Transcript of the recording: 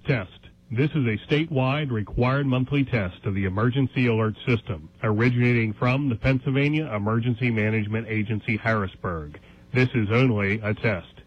test. This is a statewide required monthly test of the Emergency Alert System, originating from the Pennsylvania Emergency Management Agency, Harrisburg. This is only a test.